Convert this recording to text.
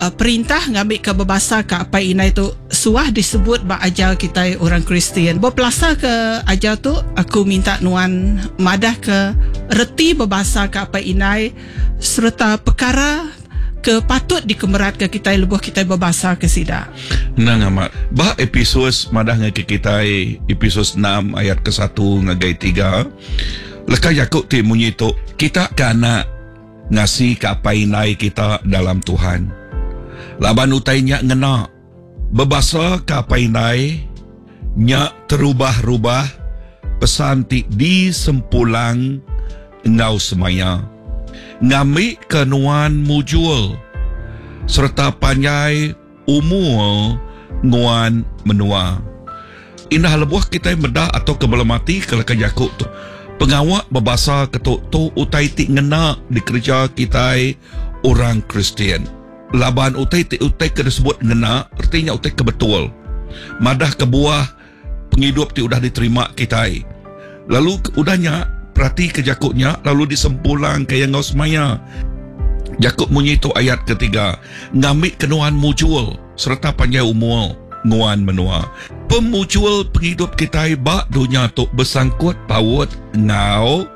perintah ngambil ke berbahasa ke apa inai tu suah disebut ba ajar kita orang Kristian. Berpelasa ke ajar tu aku minta nuan madah ke reti berbahasa ke apa inai serta perkara ke patut dikemerat ke kita lebuh kita berbahasa ke sida. Nang amat. Bah episod madah ngake kita episod 6 ayat ke-1 ngagai 3. Leka Yakub ti munyi tu kita kana ngasih ke apa inai kita dalam Tuhan. Laban utainya ngena berbahasa ke apa inai nya terubah-rubah pesan ti di sempulang ngau semaya ngami kenuan mujul serta panjai umur nguan menua. Indah lebuh kita medah atau kebelamati kalau ke Yakub tu pengawak berbahasa ketuk tu utai ti ngena di kerja kita orang Kristian. Laban utai kena sebut ngena artinya utai kebetul madah kebuah penghidup ti udah diterima kita lalu udahnya perhati ke Yakubnya lalu disempulang ke yang ngau semaya. Yakub munyi tu ayat ketiga ngambil kenuan mujul serta panjang umur nguan menua. Pemujul penghidup kita bak dunia tu bersangkut paut ngau